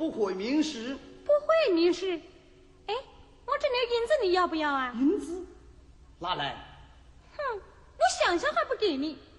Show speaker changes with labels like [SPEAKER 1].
[SPEAKER 1] 不会明事。
[SPEAKER 2] 不会明事。哎，我这点银子你要不要啊？
[SPEAKER 1] 银子拿来。
[SPEAKER 2] 哼，我想想还不给你。